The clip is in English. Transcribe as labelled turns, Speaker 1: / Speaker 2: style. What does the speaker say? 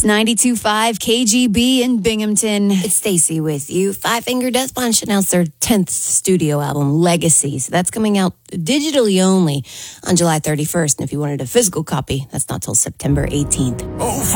Speaker 1: It's 92.5 KGB in Binghamton.
Speaker 2: It's Stacy with you. Five Finger Death Punch announced their 10th studio album, Legacy. So that's coming out digitally only on July 31st. And if you wanted a physical copy, that's not till September 18th.